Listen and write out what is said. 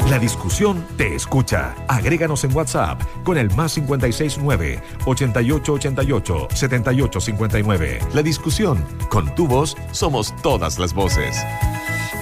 La discusión te escucha. Agréganos en WhatsApp con el +569 8888 7859. La discusión, con tu voz somos todas las voces.